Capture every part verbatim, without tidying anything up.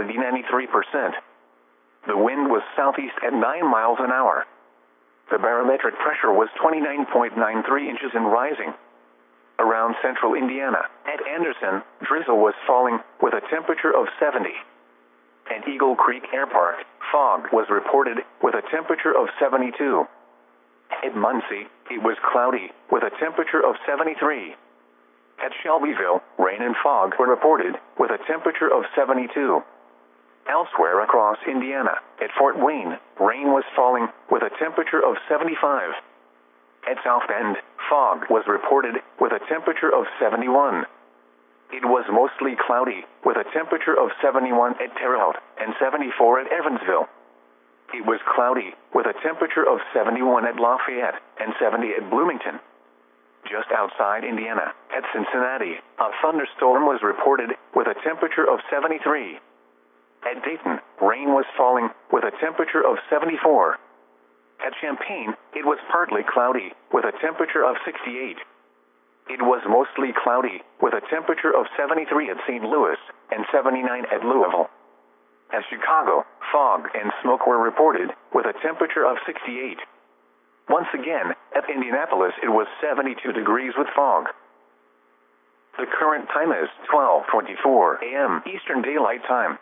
humidity ninety-three percent. The wind was southeast at nine miles an hour. The barometric pressure was twenty-nine point nine three inches and rising. Around central Indiana, at Anderson, drizzle was falling, with a temperature of seventy. At Eagle Creek Air Park, fog was reported, with a temperature of seventy-two. At Muncie, it was cloudy, with a temperature of seventy-three. At Shelbyville, rain and fog were reported, with a temperature of seventy-two. Elsewhere across Indiana, at Fort Wayne, rain was falling, with a temperature of seventy-five. At South Bend, fog was reported, with a temperature of seventy-one. It was mostly cloudy, with a temperature of seventy-one at Terre Haute and seventy-four at Evansville. It was cloudy, with a temperature of seventy-one at Lafayette and seventy at Bloomington. Just outside Indiana, at Cincinnati, a thunderstorm was reported, with a temperature of seventy-three. At Dayton, rain was falling, with a temperature of seventy-four. At Champaign, it was partly cloudy, with a temperature of sixty-eight. It was mostly cloudy, with a temperature of seventy-three at Saint Louis and seventy-nine at Louisville. At Chicago, fog and smoke were reported, with a temperature of sixty-eight. Once again, at Indianapolis it was seventy-two degrees with fog. The current time is twelve twenty-four a m Eastern Daylight Time.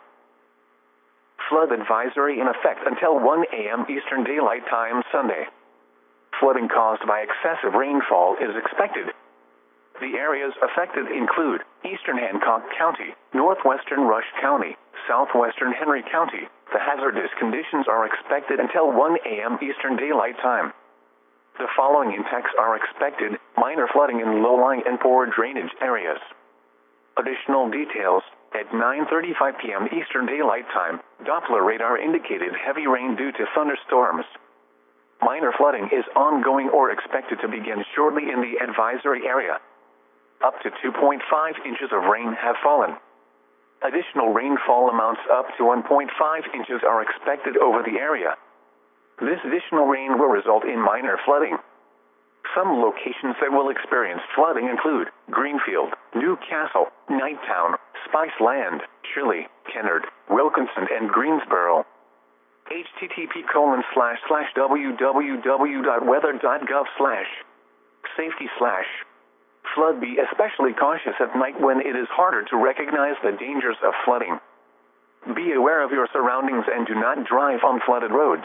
Flood advisory in effect until one a m Eastern Daylight Time Sunday. Flooding caused by excessive rainfall is expected. The areas affected include eastern Hancock County, northwestern Rush County, southwestern Henry County. The hazardous conditions are expected until one a m Eastern Daylight Time. The following impacts are expected: minor flooding in low-lying and poor drainage areas. Additional details: at nine thirty-five p m Eastern Daylight Time, Doppler radar indicated heavy rain due to thunderstorms. Minor flooding is ongoing or expected to begin shortly in the advisory area. Up to two point five inches of rain have fallen. Additional rainfall amounts up to one point five inches are expected over the area. This additional rain will result in minor flooding. Some locations that will experience flooding include Greenfield, Newcastle, Knighttown, Spice Land, Shirley, Kennard, Wilkinson, and Greensboro. H T T P colon slash slash www.weather.gov slash safety slash flood. Be especially cautious at night when it is harder to recognize the dangers of flooding. Be aware of your surroundings and do not drive on flooded roads.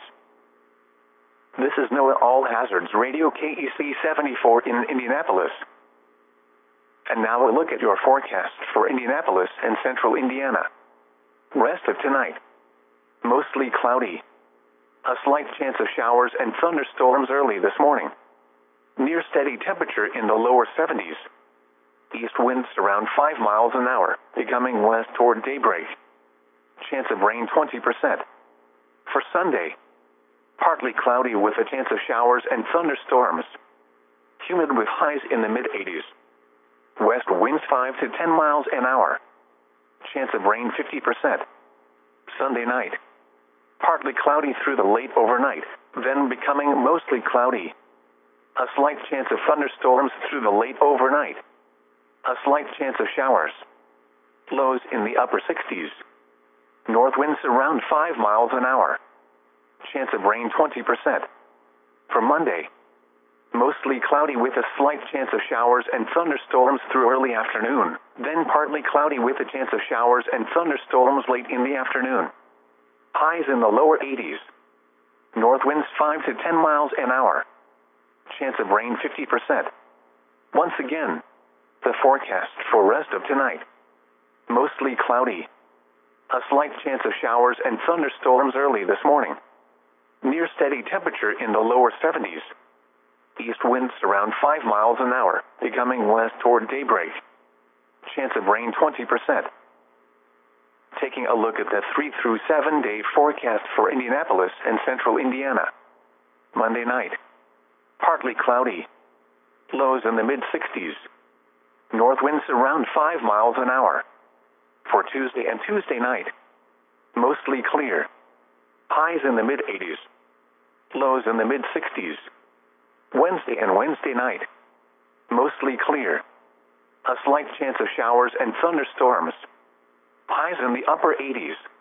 This is NOAA All Hazards Radio K E C seventy-four in Indianapolis. And now a look at your forecast for Indianapolis and central Indiana. Rest of tonight: mostly cloudy. A slight chance of showers and thunderstorms early this morning. Near steady temperature in the lower seventies. East winds around five miles an hour, becoming west toward daybreak. Chance of rain twenty percent. For Sunday: partly cloudy with a chance of showers and thunderstorms. Humid with highs in the mid-eighties. West winds five to ten miles an hour. Chance of rain fifty percent. Sunday night: partly cloudy through the late overnight, then becoming mostly cloudy. A slight chance of thunderstorms through the late overnight. A slight chance of showers. Lows in the upper sixties. North winds around five miles an hour. Chance of rain twenty percent. For Monday: mostly cloudy with a slight chance of showers and thunderstorms through early afternoon, then partly cloudy with a chance of showers and thunderstorms late in the afternoon. Highs in the lower eighties. North winds five to ten miles an hour. Chance of rain fifty percent. Once again, the forecast for rest of tonight: mostly cloudy. A slight chance of showers and thunderstorms early this morning. Near steady temperature in the lower seventies. East winds around five miles an hour, becoming west toward daybreak. Chance of rain twenty percent. Taking a look at the three through seven day forecast for Indianapolis and central Indiana. Monday night: partly cloudy. Lows in the mid-sixties. North winds around five miles an hour. For Tuesday and Tuesday night: mostly clear. Highs in the mid-eighties. Lows in the mid-sixties. Wednesday and Wednesday night: mostly clear. A slight chance of showers and thunderstorms. Highs in the upper eighties.